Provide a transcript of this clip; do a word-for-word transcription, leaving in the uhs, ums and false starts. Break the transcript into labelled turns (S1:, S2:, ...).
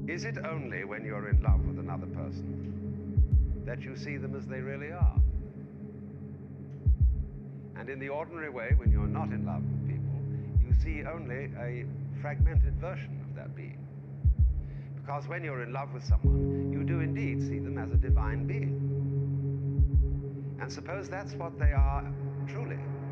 S1: Is it only when you're in love with another person that you see them as they really are? And in the ordinary way, when you're not in love with people, you see only a fragmented version of that being. Because when you're in love with someone, you do indeed see them as a divine being. And suppose that's what they are truly.